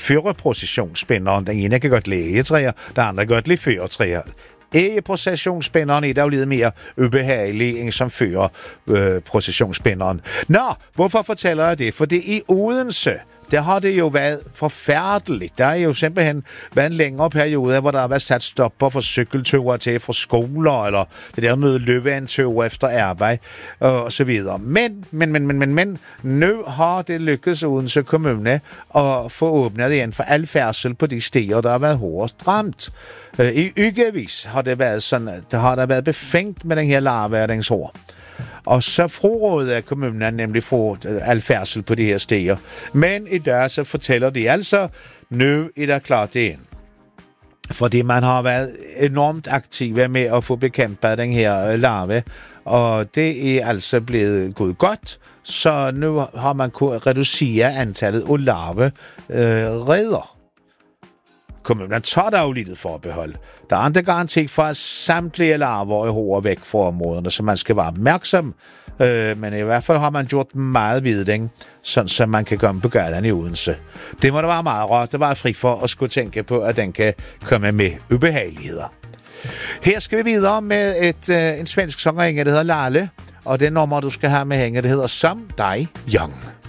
førerprocessionsspænderen. Den ene kan godt lide egetræer, den andre kan godt lide førertræer. Processionsspænderen er dog lidt mere ubehagelig end som fører processionsspænderen. Nå, hvorfor fortæller jeg det? Fordi i Odense, der har det jo været forfærdeligt. Der er jo simpelthen været en længere periode, hvor der har været sat stopper for cykelture til fra skoler, eller det der med løbeanture efter arbejde, og så videre. Men, nu har det lykkedes Odense Kommune at få åbnet igen for al færdsel på de steder, der har været hårdest ramt. I ugevis har det været sådan, der har der været befængt med den her larverdingshår. Og så fraråder kommunen nemlig få al færdsel på de her steder. Men i dag så fortæller de altså, nu er der klart det ind. Fordi man har været enormt aktive med at få bekæmpet den her larve, og det er altså blevet gået godt, så nu har man kunnet reducere antallet af larveredder. Kommunen tager dog lidt forbehold. Der er ikke garanti for, at samtlige larver er hårde væk fra områderne, så man skal være opmærksom. Men i hvert fald har man gjort meget vidning, sådan så man kan komme på gaden i Odense. Det må da være meget rart. Det var fri for at skulle tænke på, at den kan komme med ubehageligheder. Her skal vi videre med en svensk sanger, der hedder Lalle. Og det nummer, du skal have med hænge, det hedder Som dig Young.